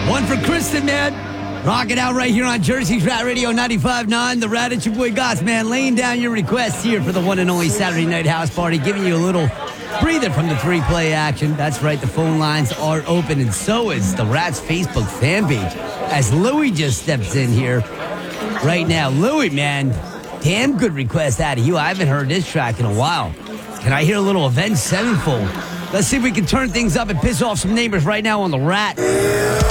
One for Kristen, man. Rocking out right here on Jersey's Rat Radio 95.9. The Rat, it's your boy Goss, man. Laying down your requests here for the one and only Saturday Night House Party. Giving you a little breather from the three-play action. That's right, the phone lines are open, and so is the Rat's Facebook fan page. As Louie just steps in here right now. Louie, man, damn good request out of you. I haven't heard this track in a while. Can I hear a little Avenged Sevenfold? Let's see if we can turn things up and piss off some neighbors right now on the Rat.